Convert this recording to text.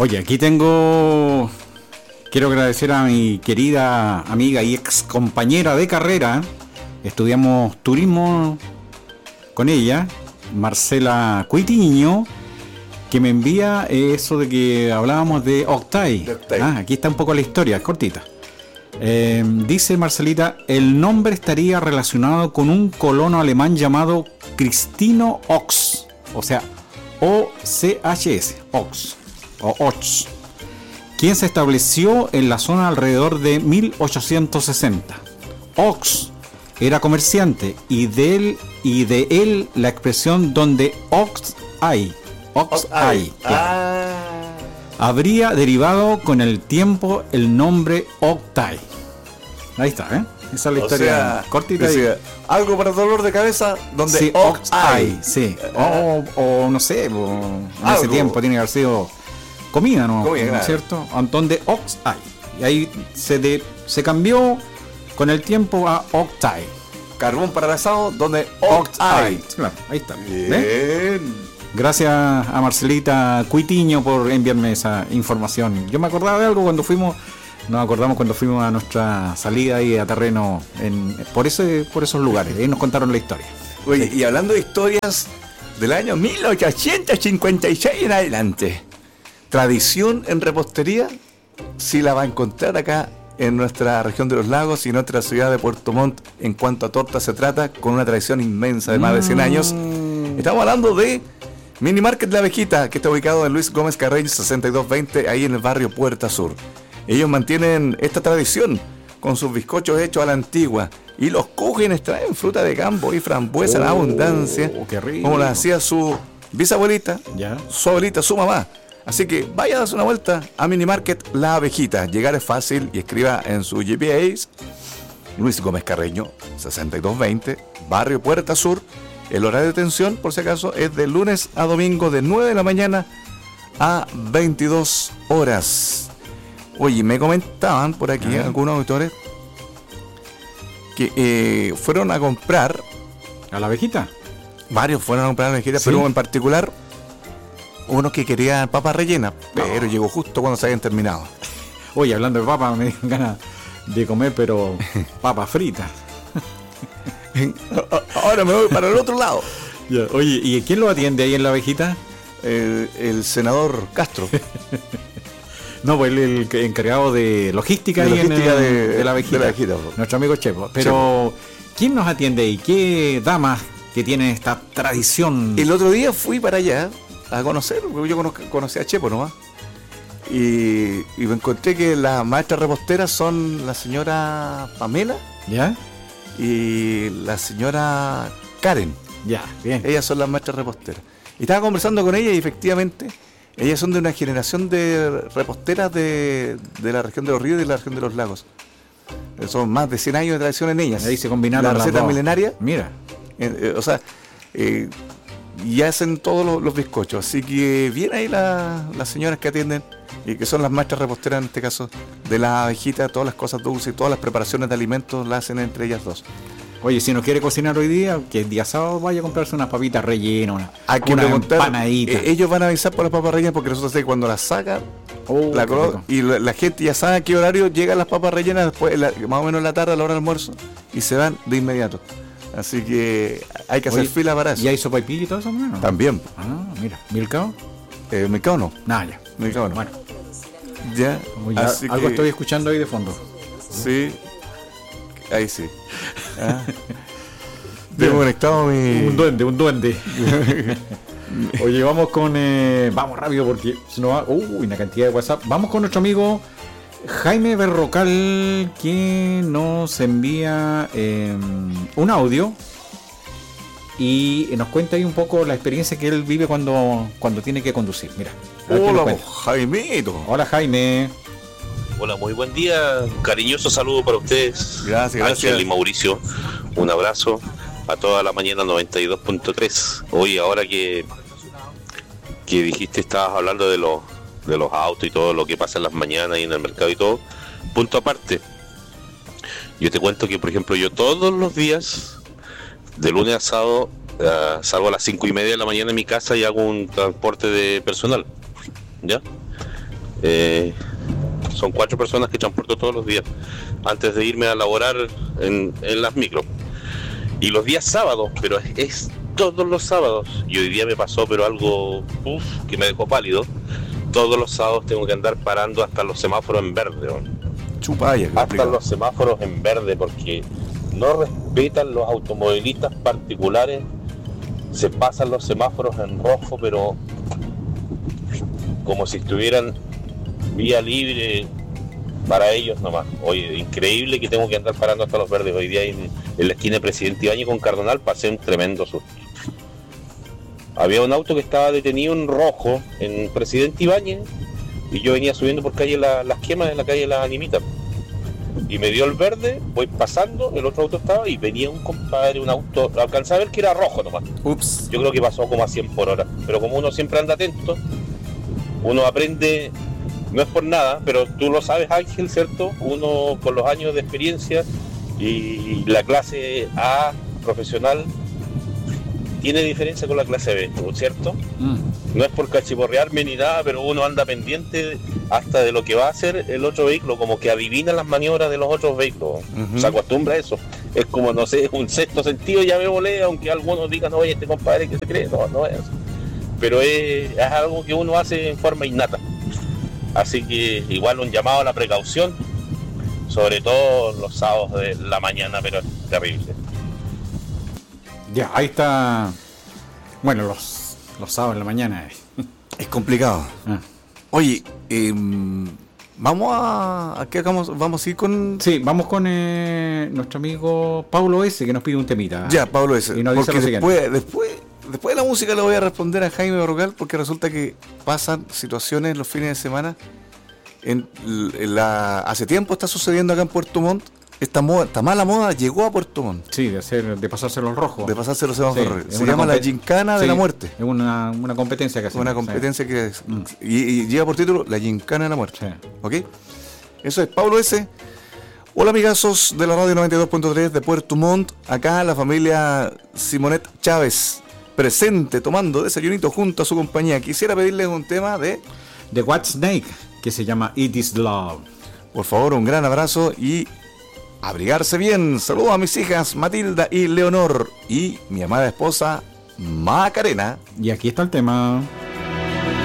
Oye, aquí quiero agradecer a mi querida amiga y ex compañera de carrera. Estudiamos turismo con ella, Marcela Cuitiño, que me envía eso de que hablábamos de Octay. Aquí está un poco la historia, es cortita. Dice Marcelita, el nombre estaría relacionado con un colono alemán llamado Cristino Ochs, o sea, O-C-H-S, Ochs, o Ochs, quien se estableció en la zona alrededor de 1860. Ochs era comerciante y de él la expresión donde Ox hay. Habría derivado con el tiempo el nombre Octay. Ahí está, ¿eh? Esa es la historia cortita. Decía, algo para dolor de cabeza donde sí, Octay. Sí. O no sé, en ese tiempo tiene que haber sido comida, ¿no es cierto? Donde Octay. Y ahí se cambió con el tiempo a Octay. Carbón para el asado donde Octay. Claro, ahí está. Bien. Gracias a Marcelita Cuitiño por enviarme esa información. Yo me acordaba de algo cuando nos acordamos cuando fuimos a nuestra salida ahí a terreno por esos lugares. Ahí nos contaron la historia. Oye, y hablando de historias del año 1856 en adelante, tradición en repostería, sí la va a encontrar acá en nuestra región de los lagos y en nuestra ciudad de Puerto Montt en cuanto a tortas se trata, con una tradición inmensa de más de 100 años. Estamos hablando de Mini Market La Abejita, que está ubicado en Luis Gómez Carreño 6220, ahí en el barrio Puerta Sur. Ellos mantienen esta tradición con sus bizcochos hechos a la antigua y los cúgenes traen fruta de campo y frambuesa en abundancia, qué rico, como la hacía su bisabuelita, ¿ya? Su abuelita, su mamá. Así que vaya a darse una vuelta a Mini Market La Abejita. Llegar es fácil y escriba en su GPS Luis Gómez Carreño 6220, barrio Puerta Sur. El horario de atención, por si acaso, es de lunes a domingo de 9 de la mañana a 22 horas. Oye, me comentaban por aquí algunos auditores que fueron a comprar... ¿A la abejita? Varios fueron a comprar a la abejita, ¿sí? Pero en particular unos que querían papas rellenas, pero llegó justo cuando se habían terminado. Oye, hablando de papas, me dieron ganas de comer, pero papas fritas. Ahora me voy para el otro lado. Ya. Oye, ¿y quién lo atiende ahí en la abejita? El senador Castro. No, pues el encargado de logística, de la abejita. Nuestro amigo Chepo. Pero, ¿quién nos atiende ahí? ¿Qué damas que tienen esta tradición? El otro día fui para allá a conocer, porque yo conocí a Chepo nomás. Y me encontré que las maestras reposteras son la señora Pamela. ¿Ya? Y la señora Karen. Ya, bien. Ellas son las maestras reposteras. Y estaba conversando con ellas y efectivamente ellas son de una generación de reposteras de la región de los ríos y de la región de los lagos. Son más de 100 años de tradición en ellas. Ahí se combinaron la receta milenaria. Mira. Y hacen todos los bizcochos. Así que vienen ahí las señoras que atienden y que son las maestras reposteras en este caso de la abejita. Todas las cosas dulces, todas las preparaciones de alimentos las hacen entre ellas dos. Oye, si no quiere cocinar hoy día, que el día sábado vaya a comprarse unas papitas rellenas, una empanadita. Ellos van a avisar por las papas rellenas porque nosotros sé cuando las sacan y la gente ya sabe a qué horario llegan las papas rellenas después, más o menos en la tarde a la hora del almuerzo, y se van de inmediato. Así que hay que hacer fila para eso. ¿Y hay sopaipilla y todo eso? ¿No? También. Mira. ¿Milcao? Milcao no. Ya. Milcao no. Bueno. Ya. Algo estoy escuchando ahí de fondo. Sí. Ahí sí. Tengo conectado un duende. Oye, vamos con... vamos rápido porque se nos va... una cantidad de WhatsApp. Vamos con nuestro amigo Jaime Berrocal, que nos envía un audio y nos cuenta ahí un poco la experiencia que él vive cuando tiene que conducir. Mira. Hola, Jaimito. Hola, Jaime. Hola, muy buen día. Cariñoso saludo para ustedes. Gracias. Ángel y Mauricio. Un abrazo a toda la mañana 92.3. Hoy, ahora que dijiste, estabas hablando de los autos y todo lo que pasa en las mañanas y en el mercado y todo. Punto aparte. Yo te cuento que, por ejemplo, yo todos los días, de lunes a sábado, salgo a las 5:30 de la mañana de mi casa y hago un transporte de personal. ¿Ya? Son 4 personas que transporto todos los días antes de irme a laborar en las micros. Y los días sábados, pero es todos los sábados. Y hoy día me pasó, pero algo que me dejó pálido. Todos los sábados tengo que andar parando hasta los semáforos en verde. Chupaya, hasta los semáforos en verde, porque no respetan los automovilistas particulares. Se pasan los semáforos en rojo, pero como si estuvieran vía libre para ellos nomás. Oye, increíble que tengo que andar parando hasta los verdes. Hoy día en la esquina de Presidente Ibáñez con Cardonal pasé un tremendo susto. Había un auto que estaba detenido en rojo en Presidente Ibáñez y yo venía subiendo por calle Las Quemas, en la calle Las Animitas, y me dio el verde, voy pasando, el otro auto estaba y venía un compadre, un auto, alcanzaba a ver que era rojo nomás. Ups. Yo creo que pasó como a 100 por hora, pero como uno siempre anda atento, uno aprende. No es por nada, pero tú lo sabes, Ángel, ¿cierto? Uno con los años de experiencia y la clase A profesional tiene diferencia con la clase B, ¿cierto? No es por cachiporrearme ni nada, pero uno anda pendiente hasta de lo que va a hacer el otro vehículo, como que adivina las maniobras de los otros vehículos. Se acostumbra a eso. Es como, no sé, un sexto sentido, ya me volé, aunque algunos digan, oye, este compadre que se cree, no es eso. Pero es algo que uno hace en forma innata. Así que igual un llamado a la precaución, sobre todo los sábados de la mañana, pero es terrible. Ya, ahí está. Bueno, los sábados en la mañana. Es complicado. Oye, vamos a ir con... Sí, vamos con nuestro amigo Pablo S., que nos pide un temita. Ya, Pablo S. Y nos dice porque después de la música le voy a responder a Jaime Barrocal, porque resulta que pasan situaciones los fines de semana. Hace tiempo está sucediendo acá en Puerto Montt. Esta mala moda llegó a Puerto Montt. Sí, de pasarse los rojos. De pasarse los semáforos rojos. Se llama la gincana de la muerte. Es una competencia que hacemos. Una competencia que es, y lleva por título la gincana de la muerte. Sí. ¿Ok? Eso es Pablo S. Hola amigazos de la radio 92.3 de Puerto Montt. Acá la familia Simonet Chávez, presente tomando desayunito junto a su compañía. Quisiera pedirles un tema de Whitesnake, que se llama It Is Love. Por favor, un gran abrazo y abrigarse bien. Saludos a mis hijas Matilda y Leonor y mi amada esposa Macarena. Y aquí está el tema.